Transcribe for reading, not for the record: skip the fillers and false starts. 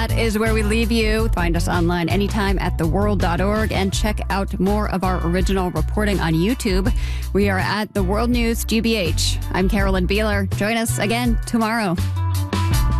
That is where we leave you. Find us online anytime at theworld.org and check out more of our original reporting on YouTube. We are at The World News GBH. I'm Carolyn Beeler. Join us again tomorrow.